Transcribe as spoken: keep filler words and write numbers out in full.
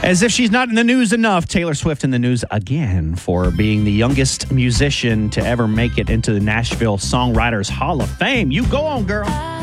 As if she's not in the news enough, Taylor Swift in the news again for being the youngest musician to ever make it into the Nashville Songwriters Hall of Fame. You go on, girl.